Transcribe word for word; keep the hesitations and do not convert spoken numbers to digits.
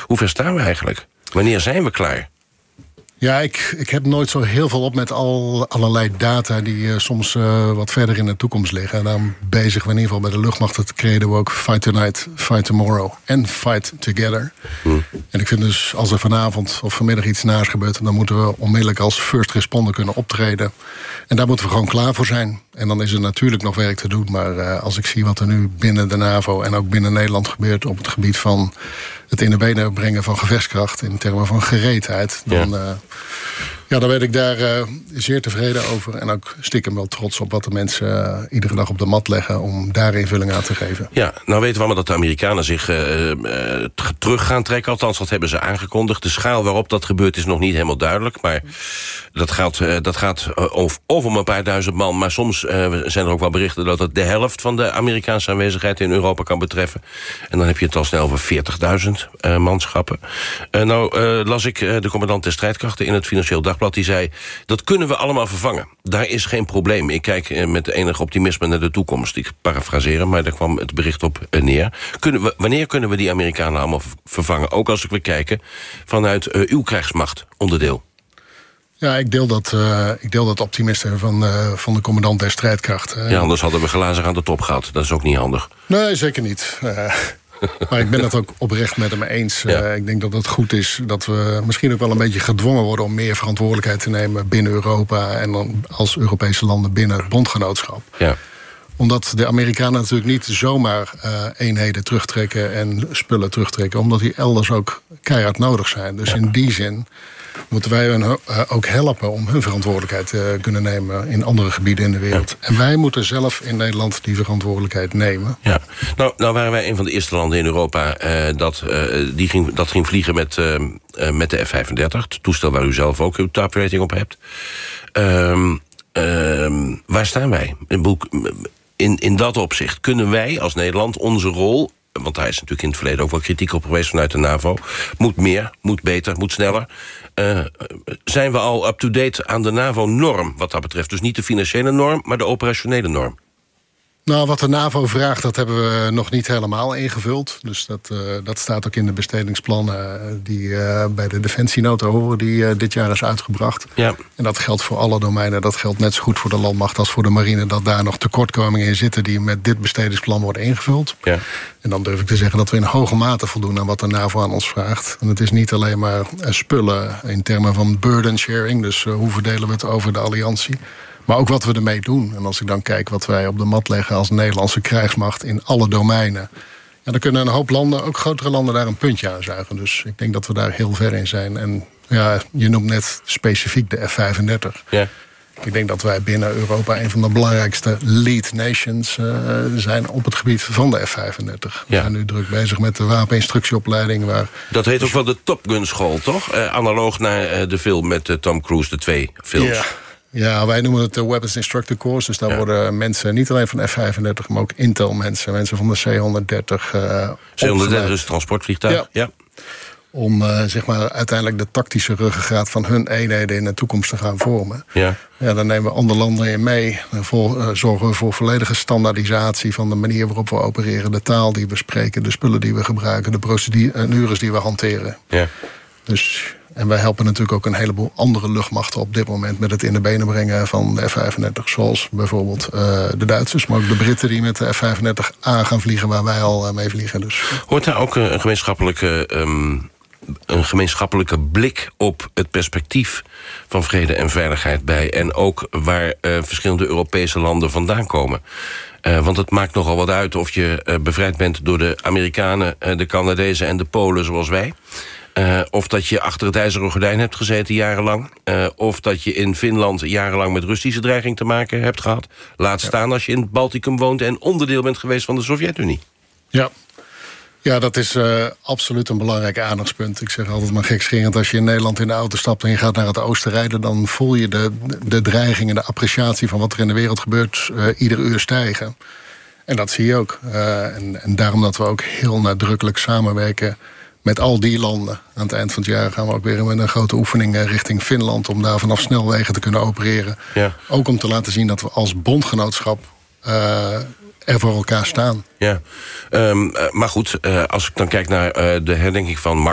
Hoe ver staan we eigenlijk? Wanneer zijn we klaar? Ja, ik, ik heb nooit zo heel veel op met al, allerlei data die uh, soms uh, wat verder in de toekomst liggen. En daarom bezig we in ieder geval bij de luchtmacht. Dat creëren we ook Fight Tonight, Fight Tomorrow en Fight Together. Hmm. En ik vind dus als er vanavond of vanmiddag iets naars gebeurt, dan moeten we onmiddellijk als first responder kunnen optreden. En daar moeten we gewoon klaar voor zijn. En dan is er natuurlijk nog werk te doen. Maar uh, als ik zie wat er nu binnen de NAVO en ook binnen Nederland gebeurt op het gebied van het in de benen brengen van gevechtskracht in termen van gereedheid, dan, ja. Uh, ja, dan ben ik daar uh, zeer tevreden over. En ook stiekem wel trots op wat de mensen uh, iedere dag op de mat leggen om daar invulling aan te geven. Ja, nou weten we allemaal dat de Amerikanen zich uh, uh, terug gaan trekken. Althans, dat hebben ze aangekondigd. De schaal waarop dat gebeurt is nog niet helemaal duidelijk. Maar dat gaat, uh, dat gaat uh, of, of om een paar duizend man. Maar soms uh, zijn er ook wel berichten dat het de helft van de Amerikaanse aanwezigheid in Europa kan betreffen. En dan heb je het al snel over veertigduizend uh, manschappen. Uh, nou uh, las ik uh, de commandant der strijdkrachten in het Financieel Dagblad. Die zei, dat kunnen we allemaal vervangen. Daar is geen probleem. Ik kijk uh, met enig optimisme naar de toekomst. Ik parafraseren, maar daar kwam het bericht op uh, neer. Kunnen we, wanneer kunnen we die Amerikanen allemaal vervangen? Ook als we kijken vanuit uh, uw krijgsmacht onderdeel. Ja, ik deel dat, uh, ik deel dat optimisme van, uh, van de commandant der strijdkrachten. Ja, anders hadden we glazen aan de top gehad. Dat is ook niet handig. Nee, zeker niet. Uh, maar ik ben het ook oprecht met hem eens. Ja. Uh, ik denk dat het goed is dat we misschien ook wel een beetje gedwongen worden om meer verantwoordelijkheid te nemen binnen Europa en dan als Europese landen binnen het bondgenootschap. Ja. Omdat de Amerikanen natuurlijk niet zomaar uh, eenheden terugtrekken en spullen terugtrekken, omdat die elders ook keihard nodig zijn. Dus ja. in die zin moeten wij hen uh, ook helpen om hun verantwoordelijkheid te uh, kunnen nemen in andere gebieden in de wereld. Ja. En wij moeten zelf in Nederland die verantwoordelijkheid nemen. Ja. Nou, nou waren wij een van de eerste landen in Europa uh, dat, uh, die ging, dat ging vliegen met, uh, uh, met de F vijfendertig. Het toestel waar u zelf ook uw type rating op hebt. Um, um, waar staan wij? In, in dat opzicht kunnen wij als Nederland onze rol, want daar is natuurlijk in het verleden ook wel kritiek op geweest vanuit de NAVO, moet meer, moet beter, moet sneller. Uh, zijn we al up-to-date aan de NAVO-norm wat dat betreft? Dus niet de financiële norm, maar de operationele norm. Nou, wat de NAVO vraagt, dat hebben we nog niet helemaal ingevuld. Dus dat, uh, dat staat ook in de bestedingsplannen uh, die uh, bij de Defensienota horen, die uh, dit jaar is uitgebracht. Ja. En dat geldt voor alle domeinen. Dat geldt net zo goed voor de landmacht als voor de marine, dat daar nog tekortkomingen in zitten die met dit bestedingsplan worden ingevuld. Ja. En dan durf ik te zeggen dat we in hoge mate voldoen aan wat de NAVO aan ons vraagt. En het is niet alleen maar uh, spullen in termen van burden sharing, dus uh, hoe verdelen we het over de alliantie, maar ook wat we ermee doen. En als ik dan kijk wat wij op de mat leggen als Nederlandse krijgsmacht in alle domeinen, ja, dan kunnen een hoop landen, ook grotere landen, daar een puntje aan zuigen. Dus ik denk dat we daar heel ver in zijn. En ja, je noemt net specifiek de F vijfendertig. Ja. Ik denk dat wij binnen Europa een van de belangrijkste lead nations uh, zijn op het gebied van de F vijfendertig. Ja. We zijn nu druk bezig met de wapeninstructieopleiding. Waar dat heet ook wel de Top Gun school, toch? Uh, analoog naar uh, de film met uh, Tom Cruise, de twee films. Ja. Ja, wij noemen het de Weapons Instructor Course. Dus daar ja. worden mensen, niet alleen van F vijfendertig, maar ook Intel-mensen, mensen van de C honderddertig. Uh, C honderddertig is het transportvliegtuig, ja. ja. Om uh, zeg maar uiteindelijk de tactische ruggengraat van hun eenheden in de toekomst te gaan vormen. Ja. Ja, dan nemen we andere landen in mee. Dan voor, uh, zorgen we voor volledige standaardisatie van de manier waarop we opereren, de taal die we spreken, de spullen die we gebruiken, de procedures die we hanteren. Ja. Dus, en wij helpen natuurlijk ook een heleboel andere luchtmachten op dit moment met het in de benen brengen van de F vijfendertig. Zoals bijvoorbeeld uh, de Duitsers, maar ook de Britten die met de F vijfendertig A gaan vliegen, waar wij al uh, mee vliegen. Dus. Hoort daar ook een gemeenschappelijke, um, een gemeenschappelijke blik op het perspectief van vrede en veiligheid bij? En ook waar uh, verschillende Europese landen vandaan komen? Uh, want het maakt nogal wat uit of je uh, bevrijd bent door de Amerikanen, uh, de Canadezen en de Polen zoals wij. Uh, of dat je achter het ijzeren gordijn hebt gezeten jarenlang. Uh, of dat je in Finland jarenlang met Russische dreiging te maken hebt gehad. Laat staan als je in het Balticum woont en onderdeel bent geweest van de Sovjet-Unie. Ja. Ja, dat is uh, absoluut een belangrijk aandachtspunt. Ik zeg altijd maar gekscherend, als je in Nederland in de auto stapt en je gaat naar het oosten rijden, dan voel je de, de dreiging en de appreciatie van wat er in de wereld gebeurt uh, ieder uur stijgen. En dat zie je ook. Uh, en, en daarom dat we ook heel nadrukkelijk samenwerken met al die landen. Aan het eind van het jaar gaan we ook weer met een grote oefening richting Finland, om daar vanaf snelwegen te kunnen opereren. Ja. Ook om te laten zien dat we als bondgenootschap uh, er voor elkaar staan. Ja, um, uh, maar goed, uh, als ik dan kijk naar uh, de herdenking van